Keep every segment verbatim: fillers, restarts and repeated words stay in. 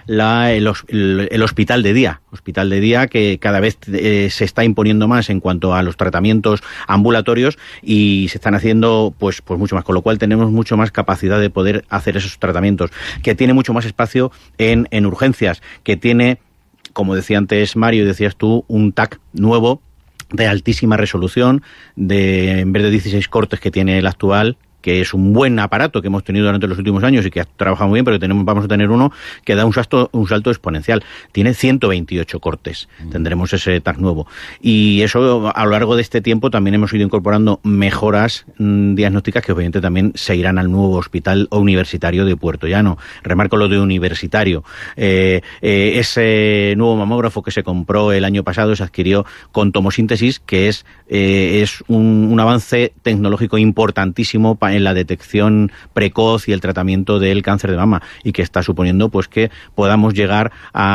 la, el, el, el hospital de día, hospital de día que cada vez eh, se está imponiendo más en cuanto a los tratamientos ambulatorios y se están haciendo pues, pues mucho más, con lo cual tenemos mucho más capacidad de poder hacer esos tratamientos, que tiene mucho más espacio en, en urgencias, que tiene, como decía antes Mario y decías tú, un T A C nuevo de altísima resolución, de en vez de dieciséis cortes que tiene el actual, que es un buen aparato que hemos tenido durante los últimos años y que ha trabajado muy bien, pero tenemos, vamos a tener uno que da un salto, un salto exponencial. Tiene ciento veintiocho cortes, mm. tendremos ese T A C nuevo. Y eso, a lo largo de este tiempo, también hemos ido incorporando mejoras mmm, diagnósticas que obviamente también se irán al nuevo hospital universitario de Puerto Llano. Remarco lo de universitario. Eh, eh, ese nuevo mamógrafo que se compró el año pasado se adquirió con tomosíntesis, que es, eh, es un, un avance tecnológico importantísimo para en la detección precoz y el tratamiento del cáncer de mama, y que está suponiendo pues que podamos llegar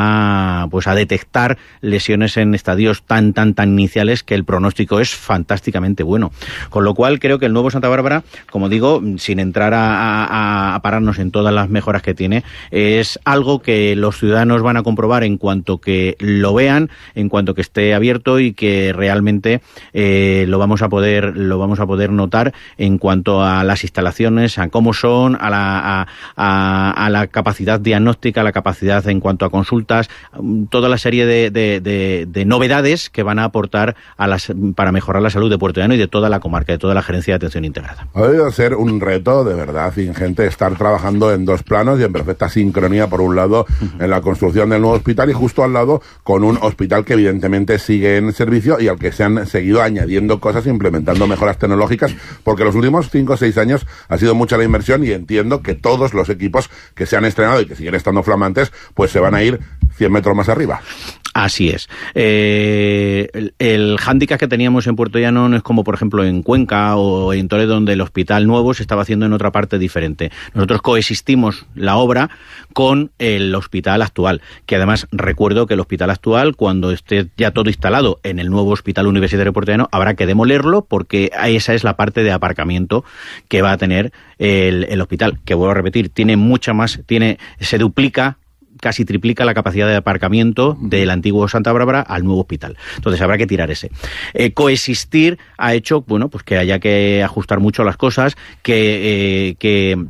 a pues a detectar lesiones en estadios tan tan tan iniciales que el pronóstico es fantásticamente bueno. Con lo cual creo que el nuevo Santa Bárbara, como digo, sin entrar a, a, a pararnos en todas las mejoras que tiene, es algo que los ciudadanos van a comprobar en cuanto que lo vean, en cuanto que esté abierto, y que realmente eh, lo vamos a poder lo vamos a poder notar en cuanto a la las instalaciones, a cómo son, a la, a, a, a la capacidad diagnóstica, a la capacidad en cuanto a consultas, toda la serie de, de, de, de novedades que van a aportar a las, para mejorar la salud de Puerto Llano y de toda la comarca, de toda la Gerencia de Atención Integrada. Ha debido ser un reto, de verdad, ingente, estar trabajando en dos planos y en perfecta sincronía, por un lado, en la construcción del nuevo hospital, y justo al lado con un hospital que evidentemente sigue en servicio y al que se han seguido añadiendo cosas, implementando mejoras tecnológicas, porque los últimos cinco o seis años ha sido mucha la inversión, y entiendo que todos los equipos que se han estrenado y que siguen estando flamantes, pues se van a ir cien metros más arriba. Así es. Eh, el, el hándicap que teníamos en Puerto Llano no es como, por ejemplo, en Cuenca o en Toledo, donde el hospital nuevo se estaba haciendo en otra parte diferente. Nosotros coexistimos la obra con el hospital actual, que además recuerdo que el hospital actual, cuando esté ya todo instalado en el nuevo hospital universitario de Puerto Llano, habrá que demolerlo, porque esa es la parte de aparcamiento que va a tener el, el hospital, que vuelvo a repetir, tiene mucha más, tiene, se duplica, casi triplica la capacidad de aparcamiento del antiguo Santa Bárbara al nuevo hospital. Entonces habrá que tirar ese. Eh, coexistir ha hecho, bueno, pues que haya que ajustar mucho las cosas, que, eh, que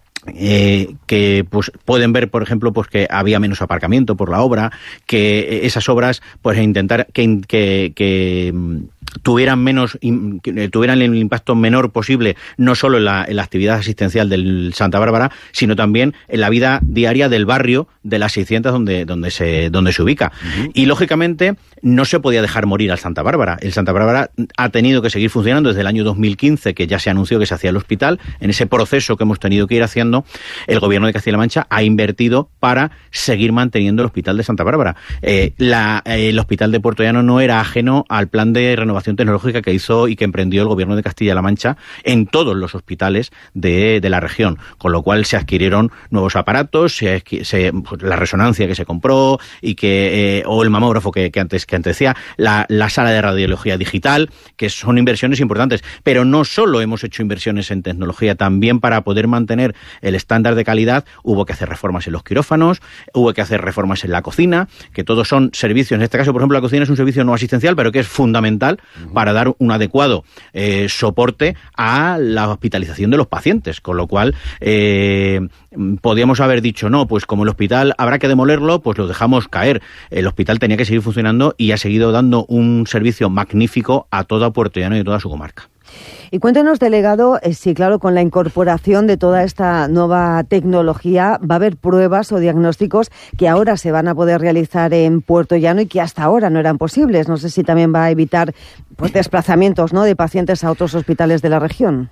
Eh, que pues pueden ver, por ejemplo, pues que había menos aparcamiento por la obra, que esas obras, pues intentar que, que, que tuvieran menos que tuvieran el impacto menor posible, no solo en la, en la actividad asistencial del Santa Bárbara, sino también en la vida diaria del barrio de las seiscientas donde, donde, se, donde se ubica. Uh-huh. Y lógicamente no se podía dejar morir al Santa Bárbara. El Santa Bárbara ha tenido que seguir funcionando desde el año dos mil quince, que ya se anunció que se hacía el hospital. En ese proceso que hemos tenido que ir haciendo, el gobierno de Castilla-La Mancha ha invertido para seguir manteniendo el hospital de Santa Bárbara. Eh, la, eh, el hospital de Puerto Llano no era ajeno al plan de renovación tecnológica que hizo y que emprendió el gobierno de Castilla-La Mancha en todos los hospitales de, de la región, con lo cual se adquirieron nuevos aparatos, se, se, pues, la resonancia que se compró y que eh, o el mamógrafo que, que antes que antes decía, la, la sala de radiología digital, que son inversiones importantes. Pero no solo hemos hecho inversiones en tecnología, también para poder mantener el estándar de calidad hubo que hacer reformas en los quirófanos, hubo que hacer reformas en la cocina, que todos son servicios. En este caso, por ejemplo, la cocina es un servicio no asistencial, pero que es fundamental uh-huh. para dar un adecuado eh, soporte a la hospitalización de los pacientes, con lo cual eh, podíamos haber dicho, no, pues como el hospital habrá que demolerlo, pues lo dejamos caer. El hospital tenía que seguir funcionando y ha seguido dando un servicio magnífico a toda Puerto Llano y a toda su comarca. Y cuéntenos, delegado, eh, si claro, con la incorporación de toda esta nueva tecnología va a haber pruebas o diagnósticos que ahora se van a poder realizar en Puerto Llano y que hasta ahora no eran posibles. No sé si también va a evitar pues desplazamientos, ¿no?, de pacientes a otros hospitales de la región.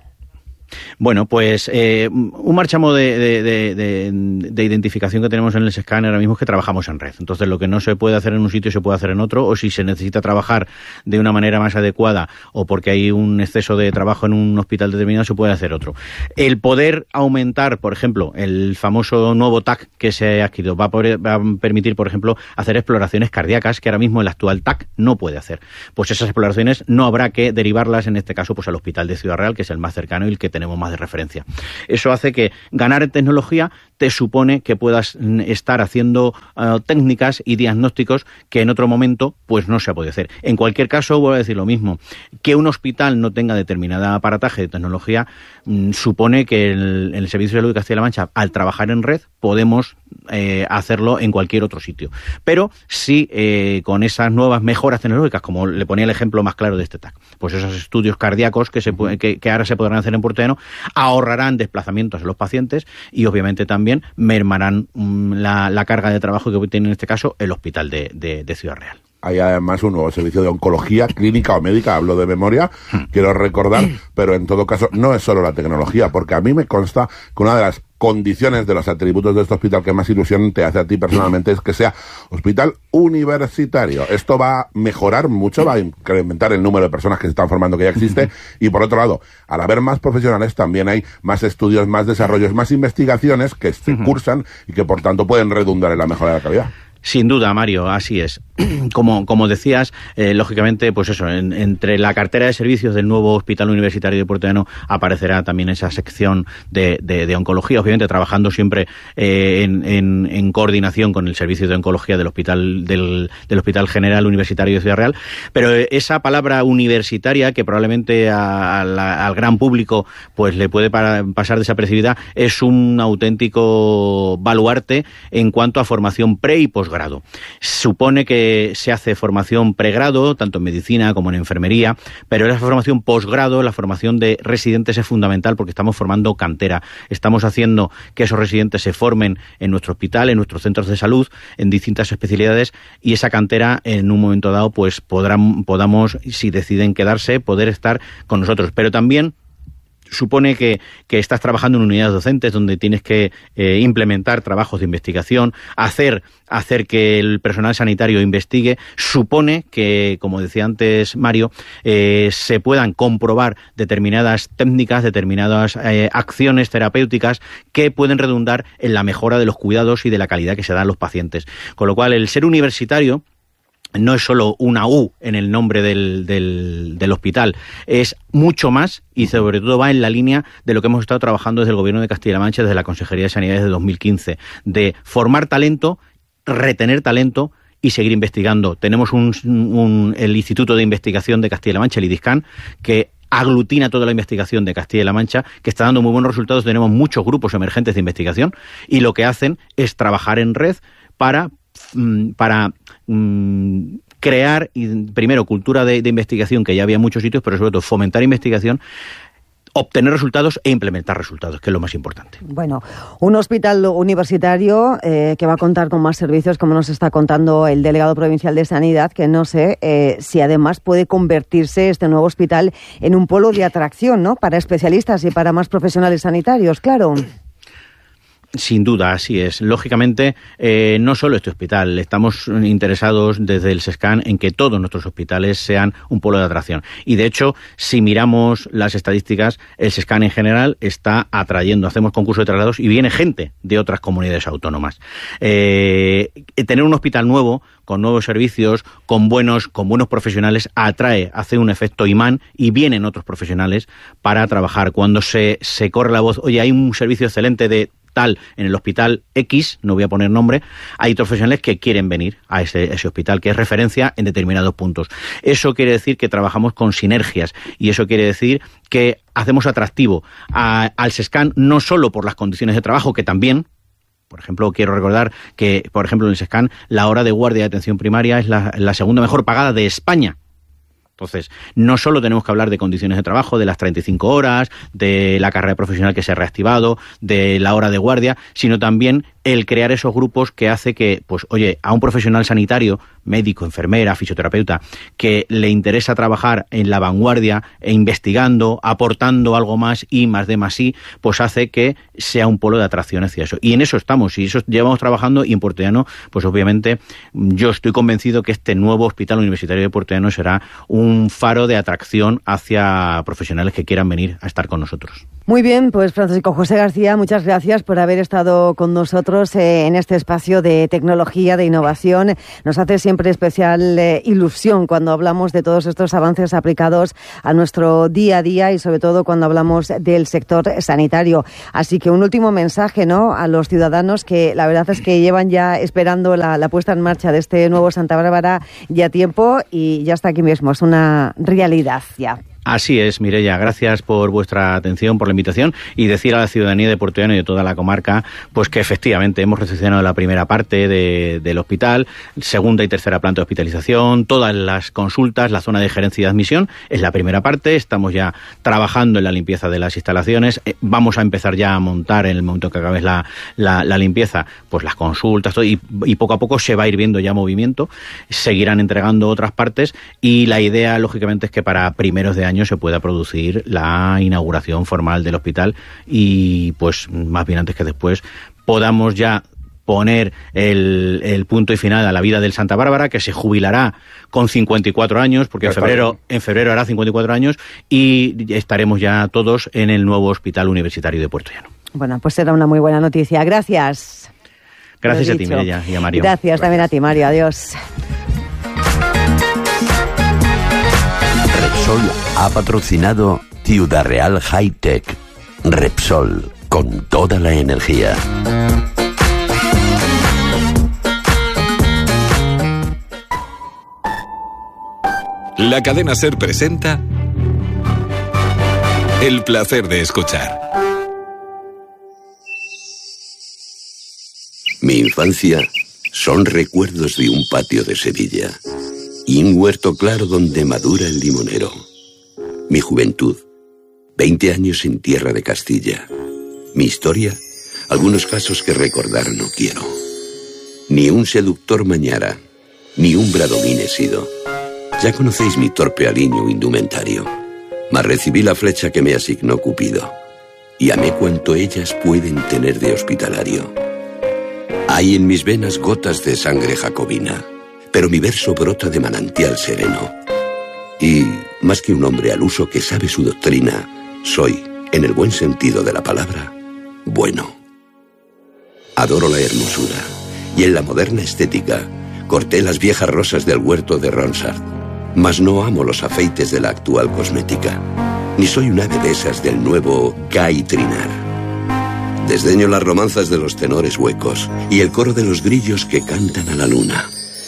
Bueno, pues eh, un marchamo de, de, de, de, de identificación que tenemos en el SESCAN ahora mismo es que trabajamos en red. Entonces, lo que no se puede hacer en un sitio se puede hacer en otro, o si se necesita trabajar de una manera más adecuada o porque hay un exceso de trabajo en un hospital determinado, se puede hacer otro. El poder aumentar, por ejemplo, el famoso nuevo T A C que se ha adquirido, va a, poder, va a permitir, por ejemplo, hacer exploraciones cardíacas que ahora mismo el actual T A C no puede hacer. Pues esas exploraciones no habrá que derivarlas, en este caso, pues al hospital de Ciudad Real, que es el más cercano y el que tenemos más de referencia. Eso hace que ganar en tecnología te supone que puedas estar haciendo uh, técnicas y diagnósticos que en otro momento pues no se ha podido hacer. En cualquier caso, vuelvo a decir lo mismo, que un hospital no tenga determinada aparataje de tecnología mmm, supone que el, el Servicio de Salud de Castilla-La Mancha, al trabajar en red, podemos eh, hacerlo en cualquier otro sitio. Pero sí, eh, con esas nuevas mejoras tecnológicas, como le ponía el ejemplo más claro de este T A C, pues esos estudios cardíacos que, se, que, que ahora se podrán hacer en Puerto Llano ahorrarán desplazamientos en los pacientes y obviamente también mermarán um, la, la carga de trabajo que tiene en este caso el hospital de, de, de Ciudad Real. Hay además un nuevo servicio de oncología clínica o médica, hablo de memoria, quiero recordar, pero en todo caso no es solo la tecnología, porque a mí me consta que una de las condiciones de los atributos de este hospital que más ilusión te hace a ti personalmente es que sea hospital universitario. Esto va a mejorar mucho, va a incrementar el número de personas que se están formando que ya existe, y por otro lado, al haber más profesionales también hay más estudios, más desarrollos, más investigaciones que se cursan y que por tanto pueden redundar en la mejora de la calidad. Sin duda, Mario, así es. Como, como decías, eh, lógicamente, pues eso, en, entre la cartera de servicios del nuevo Hospital Universitario de Puerto Llano aparecerá también esa sección de, de, de oncología, obviamente trabajando siempre eh, en, en, en coordinación con el servicio de oncología del Hospital del, del Hospital General Universitario de Ciudad Real. Pero esa palabra universitaria, que probablemente a, a la, al gran público pues le puede para, pasar desapercibida, es un auténtico baluarte en cuanto a formación pre y posgrado. Grado. Supone que se hace formación pregrado, tanto en medicina como en enfermería, pero la formación posgrado, la formación de residentes es fundamental porque estamos formando cantera. Estamos haciendo que esos residentes se formen en nuestro hospital, en nuestros centros de salud, en distintas especialidades, y esa cantera en un momento dado pues podrán, podamos, si deciden quedarse, poder estar con nosotros. Pero también supone que, que estás trabajando en unidades docentes donde tienes que eh, implementar trabajos de investigación, hacer, hacer que el personal sanitario investigue. Supone que, como decía antes Mario, eh, se puedan comprobar determinadas técnicas, determinadas eh, acciones terapéuticas que pueden redundar en la mejora de los cuidados y de la calidad que se da a los pacientes. Con lo cual, el ser universitario no es solo una U en el nombre del, del, del hospital, es mucho más y sobre todo va en la línea de lo que hemos estado trabajando desde el Gobierno de Castilla-La Mancha, desde la Consejería de Sanidad desde dos mil quince, de formar talento, retener talento y seguir investigando. Tenemos un, un, el Instituto de Investigación de Castilla-La Mancha, el IDISCAN, que aglutina toda la investigación de Castilla-La Mancha, que está dando muy buenos resultados. Tenemos muchos grupos emergentes de investigación y lo que hacen es trabajar en red para para mm, crear, primero, cultura de, de investigación, que ya había en muchos sitios, pero sobre todo fomentar investigación, obtener resultados e implementar resultados, que es lo más importante. Bueno, un hospital universitario eh, que va a contar con más servicios, como nos está contando el delegado provincial de Sanidad, que no sé eh, si además puede convertirse este nuevo hospital en un polo de atracción, ¿no?, para especialistas y para más profesionales sanitarios, claro. Sin duda, así es. Lógicamente, eh, no solo este hospital, estamos interesados desde el SESCAN en que todos nuestros hospitales sean un polo de atracción. Y de hecho, si miramos las estadísticas, el SESCAN en general está atrayendo, hacemos concursos de traslados y viene gente de otras comunidades autónomas. Eh, tener un hospital nuevo, con nuevos servicios, con buenos, con buenos profesionales, atrae, hace un efecto imán y vienen otros profesionales para trabajar. Cuando se, se corre la voz, oye, hay un servicio excelente de tal en el hospital X, no voy a poner nombre, hay otros profesionales que quieren venir a ese, ese hospital, que es referencia en determinados puntos. Eso quiere decir que trabajamos con sinergias y eso quiere decir que hacemos atractivo a, al SESCAN no solo por las condiciones de trabajo, que también. Por ejemplo, quiero recordar que, por ejemplo, en el SESCAN la hora de guardia de atención primaria es la, la segunda mejor pagada de España. Entonces, no solo tenemos que hablar de condiciones de trabajo, de las treinta y cinco horas, de la carrera profesional que se ha reactivado, de la hora de guardia, sino también el crear esos grupos que hace que, pues, oye, a un profesional sanitario, médico, enfermera, fisioterapeuta, que le interesa trabajar en la vanguardia e investigando, aportando algo más y más de más y, pues hace que sea un polo de atracción hacia eso. Y en eso estamos, y eso llevamos trabajando, y en Puerto Llano, pues obviamente, yo estoy convencido que este nuevo Hospital Universitario de Puerto Llano será un faro de atracción hacia profesionales que quieran venir a estar con nosotros. Muy bien, pues Francisco José García, muchas gracias por haber estado con nosotros eh, en este espacio de tecnología, de innovación. Nos hace siempre especial eh, ilusión cuando hablamos de todos estos avances aplicados a nuestro día a día y sobre todo cuando hablamos del sector sanitario. Así que un último mensaje, ¿no?, a los ciudadanos que la verdad es que llevan ya esperando la, la puesta en marcha de este nuevo Santa Bárbara ya tiempo y ya está aquí mismo, es una realidad ya. Así es, Mireia, gracias por vuestra atención, por la invitación y decir a la ciudadanía de Puerto Llano y de toda la comarca pues que efectivamente hemos recepcionado la primera parte de, del hospital, segunda y tercera planta de hospitalización, todas las consultas, la zona de gerencia y admisión es la primera parte, estamos ya trabajando en la limpieza de las instalaciones, eh, vamos a empezar ya a montar en el momento que acabe la, la, la limpieza, pues las consultas todo, y, y poco a poco se va a ir viendo ya movimiento, seguirán entregando otras partes y la idea lógicamente es que para primeros de año se pueda producir la inauguración formal del hospital y pues más bien antes que después podamos ya poner el, el punto y final a la vida del Santa Bárbara, que se jubilará con cincuenta y cuatro años, porque en febrero, en febrero hará cincuenta y cuatro años y estaremos ya todos en el nuevo Hospital Universitario de Puerto Llano. Bueno, pues será una muy buena noticia. Gracias. Gracias a ti, Mireia, y a Mario. Gracias, Gracias también a ti, Mario. Adiós. Repsol ha patrocinado Ciudad Real High Tech. Repsol, con toda la energía. La cadena SER presenta El placer de escuchar. Mi infancia son recuerdos de un patio de Sevilla y un huerto claro donde madura el limonero. Mi juventud, veinte años en tierra de Castilla. Mi historia, algunos casos que recordar no quiero. Ni un seductor mañara, ni un bradomín he sido. Ya conocéis mi torpe aliño indumentario, mas recibí la flecha que me asignó Cupido, y amé cuanto ellas pueden tener de hospitalario. Hay en mis venas gotas de sangre jacobina, pero mi verso brota de manantial sereno. Y, más que un hombre al uso que sabe su doctrina, soy, en el buen sentido de la palabra, bueno. Adoro la hermosura, y en la moderna estética corté las viejas rosas del huerto de Ronsard, mas no amo los afeites de la actual cosmética, ni soy un ave de esas del nuevo Guy Trinar. Desdeño las romanzas de los tenores huecos y el coro de los grillos que cantan a la luna.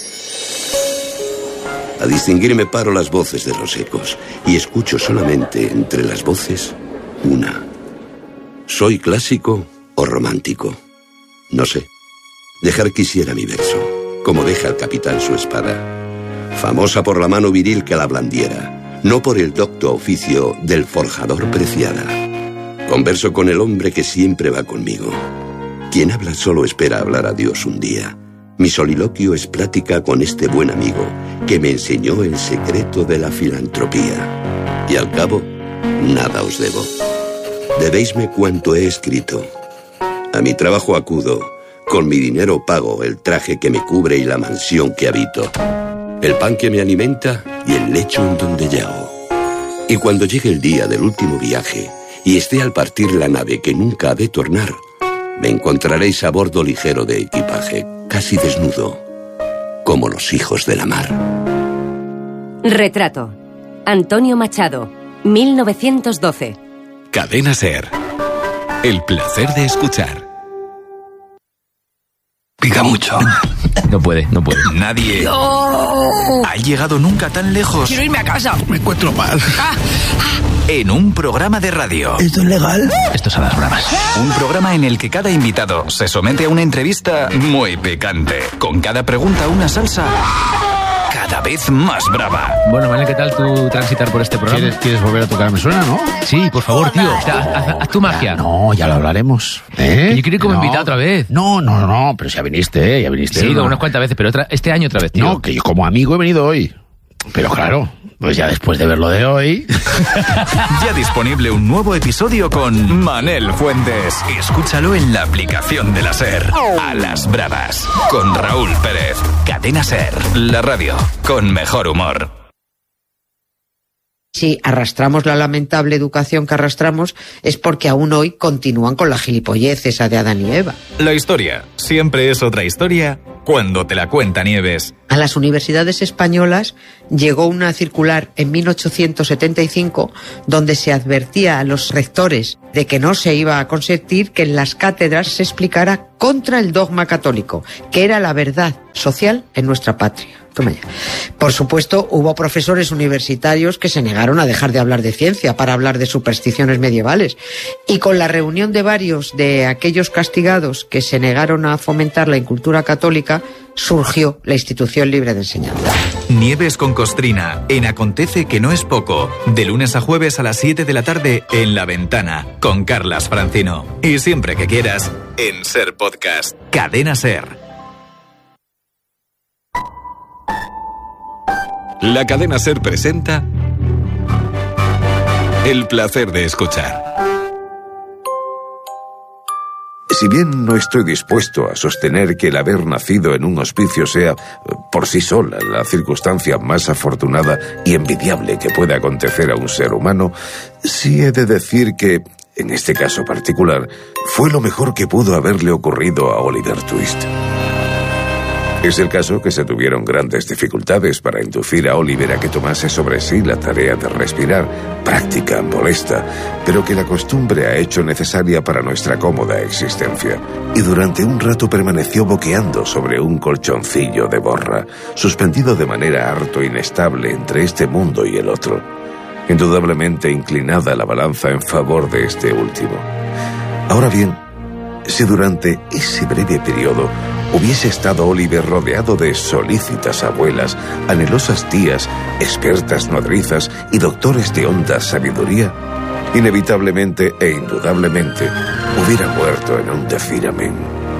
A distinguirme paro las voces de los ecos y escucho solamente entre las voces una. ¿Soy clásico o romántico? No sé. Dejar quisiera mi verso, como deja el capitán su espada, famosa por la mano viril que la blandiera, no por el docto oficio del forjador preciada. Converso con el hombre que siempre va conmigo. Quien habla solo espera hablar a Dios un día. Mi soliloquio es plática con este buen amigo que me enseñó el secreto de la filantropía. Y al cabo, nada os debo. Debéisme cuanto he escrito. A mi trabajo acudo, con mi dinero pago el traje que me cubre y la mansión que habito, el pan que me alimenta y el lecho en donde yago. Y cuando llegue el día del último viaje y esté al partir la nave que nunca ha de tornar, me encontraréis a bordo ligero de equipaje, casi desnudo, como los hijos de la mar. Retrato. Antonio Machado, mil novecientos doce. Cadena SER. El placer de escuchar. Pica mucho. No puede, no puede. Nadie ¡No! ha llegado nunca tan lejos. Quiero irme a casa. Me encuentro mal. Ah, ah. En un programa de radio. ¿Esto es legal? Esto es a las bravas. Un programa en el que cada invitado se somete a una entrevista muy picante. Con cada pregunta una salsa cada vez más brava. Bueno, Manel, ¿qué tal tú transitar por este programa? ¿Quieres, ¿Quieres volver a tocar? ¿Me suena, no? Sí, por favor, tío. Haz, haz, haz tu magia. No, ya lo hablaremos. ¿Eh? Que yo quiero ir como no. invitado otra vez. No, no, no, pero si ya viniste, ¿eh? Ya viniste. Sí, ¿no? unas cuantas veces, pero otra, este año otra vez, tío. No, que yo como amigo he venido hoy. Pero claro, pues ya después de ver lo de hoy... Ya disponible un nuevo episodio con Manel Fuentes. Escúchalo en la aplicación de la SER. A las bravas. Con Raúl Pérez. Cadena SER. La radio con mejor humor. Si arrastramos la lamentable educación que arrastramos es porque aún hoy continúan con la gilipollez esa de Adán y Eva. La historia siempre es otra historia cuando te la cuenta Nieves. A las universidades españolas llegó una circular en mil ochocientos setenta y cinco donde se advertía a los rectores de que no se iba a consentir que en las cátedras se explicara contra el dogma católico, que era la verdad social en nuestra patria. Toma ya. Por supuesto, hubo profesores universitarios que se negaron a dejar de hablar de ciencia para hablar de supersticiones medievales. Y con la reunión de varios de aquellos castigados que se negaron a fomentar la incultura católica, surgió la Institución Libre de Enseñanza. Nieves con Costrina, en Acontece que no es poco, de lunes a jueves a las siete de la tarde en La Ventana, con Carlas Francino. Y siempre que quieras, en Ser Podcast, Cadena Ser. La Cadena Ser presenta El placer de escuchar. Si bien no estoy dispuesto a sostener que el haber nacido en un hospicio sea, por sí sola, la circunstancia más afortunada y envidiable que pueda acontecer a un ser humano, sí he de decir que, en este caso particular, fue lo mejor que pudo haberle ocurrido a Oliver Twist. Es el caso que se tuvieron grandes dificultades para inducir a Oliver a que tomase sobre sí la tarea de respirar, práctica molesta, pero que la costumbre ha hecho necesaria para nuestra cómoda existencia. Y durante un rato permaneció boqueando sobre un colchoncillo de borra, suspendido de manera harto inestable entre este mundo y el otro. Indudablemente inclinada la balanza en favor de este último. Ahora bien, si durante ese breve periodo hubiese estado Oliver rodeado de solícitas abuelas, anhelosas tías, expertas nodrizas y doctores de honda sabiduría, inevitablemente e indudablemente hubiera muerto en un decir amén.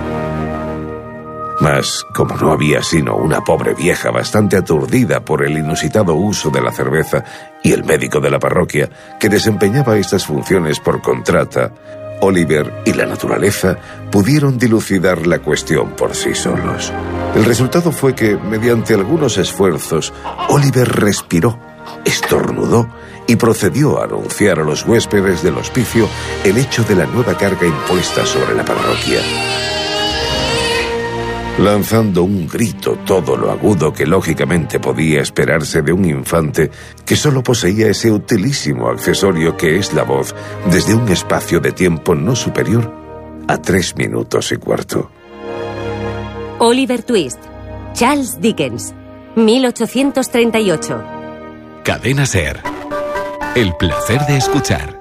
Mas, como no había sino una pobre vieja bastante aturdida por el inusitado uso de la cerveza y el médico de la parroquia, que desempeñaba estas funciones por contrata, Oliver y la naturaleza pudieron dilucidar la cuestión por sí solos. El resultado fue que, mediante algunos esfuerzos, Oliver respiró, estornudó y procedió a anunciar a los huéspedes del hospicio el hecho de la nueva carga impuesta sobre la parroquia. Lanzando un grito todo lo agudo que lógicamente podía esperarse de un infante que solo poseía ese utilísimo accesorio que es la voz desde un espacio de tiempo no superior a tres minutos y cuarto. Oliver Twist, Charles Dickens, mil ochocientos treinta y ocho. Cadena Ser. El placer de escuchar.